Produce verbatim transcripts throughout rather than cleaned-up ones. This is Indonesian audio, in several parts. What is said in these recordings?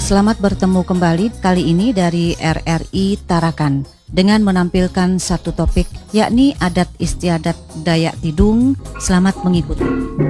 Selamat bertemu kembali kali ini dari R R I Tarakan dengan menampilkan satu topik yakni adat istiadat Dayak Tidung. Selamat mengikuti.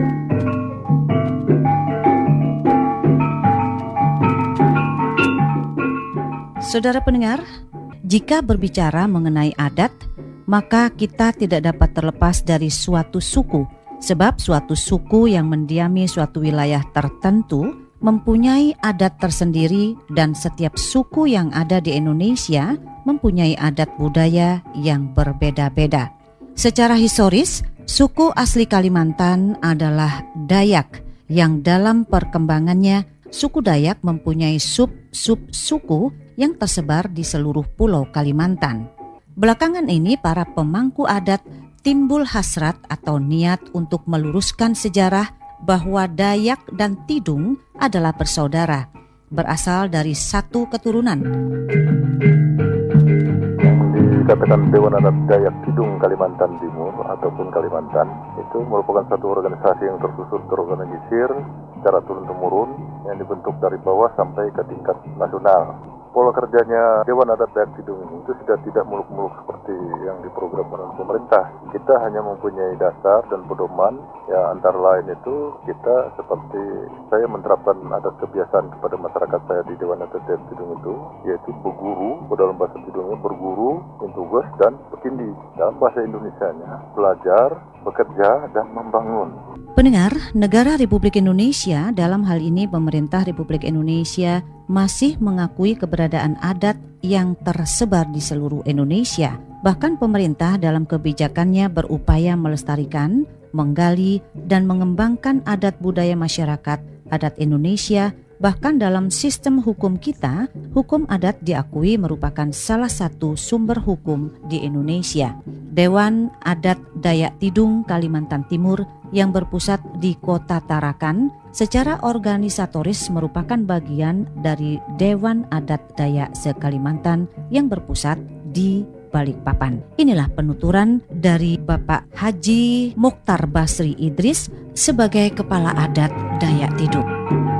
Saudara pendengar, jika berbicara mengenai adat, maka kita tidak dapat terlepas dari suatu suku, sebab suatu suku yang mendiami suatu wilayah tertentu mempunyai adat tersendiri dan setiap suku yang ada di Indonesia mempunyai adat budaya yang berbeda-beda. Secara historis, suku asli Kalimantan adalah Dayak yang dalam perkembangannya suku Dayak mempunyai sub-sub suku yang tersebar di seluruh pulau Kalimantan. Belakangan ini para pemangku adat timbul hasrat atau niat untuk meluruskan sejarah bahwa Dayak dan Tidung adalah bersaudara, berasal dari satu keturunan. Yang dikatakan Dewan Adat Dayak Tidung Kalimantan Timur ataupun Kalimantan itu merupakan satu organisasi yang tersusun terorganisir secara turun-temurun yang dibentuk dari bawah sampai ke tingkat nasional. Pola kerjanya Dewan Adat Dayak Tidung itu sudah tidak muluk-muluk seperti yang diprogramkan oleh pemerintah. Kita hanya mempunyai dasar dan pedoman, ya antara lain itu kita seperti saya menerapkan adat kebiasaan kepada masyarakat saya di Dewan Adat Dayak Tidung itu, yaitu berguru, dalam bahasa Tidungnya berguru, intugas dan berkindi. Dalam bahasa Indonesianya belajar, bekerja dan membangun. Pendengar, negara Republik Indonesia, dalam hal ini pemerintah Republik Indonesia, masih mengakui keberadaan adat yang tersebar di seluruh Indonesia. Bahkan pemerintah dalam kebijakannya berupaya melestarikan, menggali, dan mengembangkan adat budaya masyarakat adat Indonesia. Bahkan dalam sistem hukum kita, hukum adat diakui merupakan salah satu sumber hukum di Indonesia. Dewan Adat Dayak Tidung Kalimantan Timur yang berpusat di Kota Tarakan secara organisatoris merupakan bagian dari Dewan Adat Dayak se-Kalimantan yang berpusat di Balikpapan. Inilah penuturan dari Bapak Haji Mokhtar Basri Idris sebagai Kepala Adat Dayak Tidung.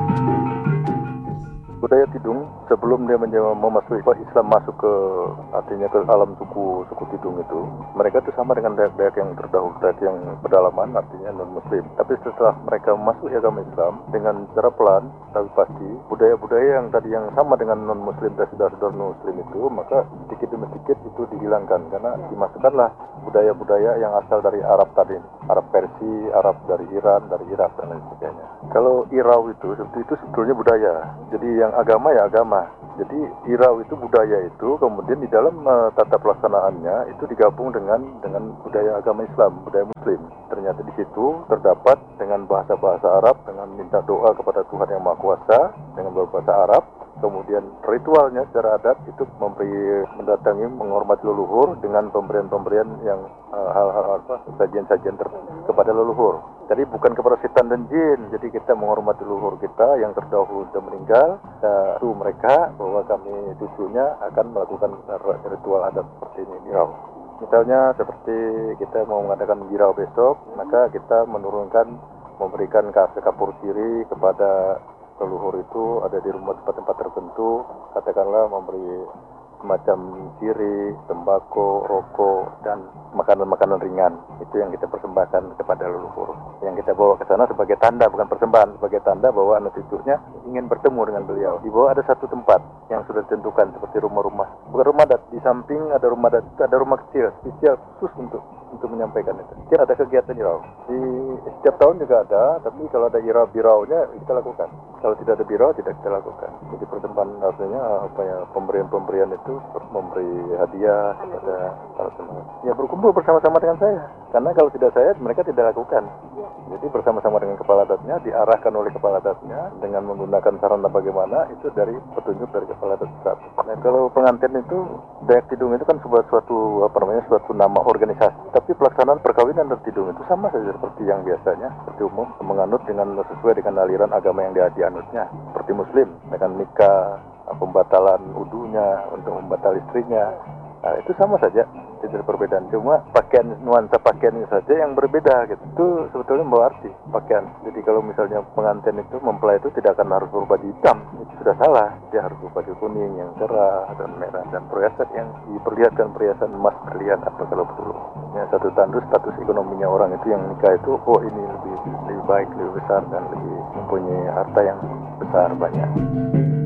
Budaya Tidung sebelum dia menjadi memasuki Islam masuk ke artinya ke alam suku suku Tidung itu, mereka itu sama dengan Dayak-Dayak yang terdahulu, Dayak yang pedalaman artinya non Muslim. Tapi setelah mereka masuk agama Islam dengan cara pelan tapi pasti budaya-budaya yang tadi yang sama dengan non Muslim dan saudara-saudara non Muslim itu, maka sedikit demi sedikit itu dihilangkan karena dimasukkanlah budaya-budaya yang asal dari Arab tadi, Arab Persia, Arab dari Iran, dari Irak dan lain sebagainya. Kalau Irau itu itu sebetulnya budaya. Jadi yang agama ya agama. Jadi Irau itu budaya itu, kemudian di dalam uh, tata pelaksanaannya itu digabung dengan dengan budaya agama Islam, budaya Muslim. Ternyata di situ terdapat dengan bahasa-bahasa Arab, dengan minta doa kepada Tuhan Yang Maha Kuasa dengan berbahasa Arab. Kemudian ritualnya secara adat itu memberi mendatangi menghormati leluhur dengan pemberian-pemberian yang uh, hal-hal apa sajian-sajian ter- kepada leluhur. Jadi bukan kepada setan dan jin. Jadi kita menghormati leluhur kita yang terdahulu sudah meninggal. Itu mereka bahwa kami cucunya akan melakukan ritual adat seperti ini. Birau. Misalnya seperti kita mau mengadakan birau besok, maka kita menurunkan memberikan kasih kapur siri kepada leluhur itu ada di rumah tempat-tempat tertentu, katakanlah memberi semacam siri, tembakau, rokok, dan makanan-makanan ringan. Itu yang kita persembahkan kepada leluhur. Yang kita bawa ke sana sebagai tanda, bukan persembahan, sebagai tanda bahwa anak cucunya ingin bertemu dengan beliau. Di bawah ada satu tempat yang sudah ditentukan seperti rumah-rumah. Bukan rumah adat, di samping ada rumah adat, ada rumah kecil, spesial khusus untuk untuk menyampaikan itu. Kita ada kegiatan irau. Di setiap tahun juga ada, tapi kalau ada irau biraunya kita lakukan. Kalau tidak ada birau tidak kita lakukan. Jadi persembahan artinya apa ya, pemberian-pemberian itu memberi hadiah kepada para teman. Ya berkumpul bersama-sama dengan saya. Karena kalau tidak saya mereka tidak lakukan. Jadi bersama-sama dengan kepala adatnya, diarahkan oleh kepala adatnya dengan menggunakan sarana bagaimana itu dari petunjuk dari kepala adat pusat. Nah kalau pengantin itu Dayak Tidung itu kan sebuah suatu apa namanya suatu nama organisasi. Tapi pelaksanaan perkawinan dan Tidung itu sama saja seperti yang biasanya, seperti umum, menganut dengan sesuai dengan aliran agama yang dia dianutnya. Seperti Muslim dengan nikah, pembatalan udunya untuk membatal istrinya, Nah, itu sama saja, tidak ada perbedaan. Cuma pakaian, nuansa pakaiannya saja yang berbeda gitu. Itu sebetulnya membawa arti pakaian. Jadi kalau misalnya pengantin itu, mempelai itu tidak akan harus berbaju hitam, itu sudah salah. Dia harus berbaju kuning yang cerah dan merah, dan perhiasan yang diperlihatkan, perhiasan emas berlian apa kalau perlu. Yang satu tanda status ekonominya orang itu yang nikah itu, oh ini lebih lebih baik, lebih besar, dan lebih mempunyai harta yang besar banyak.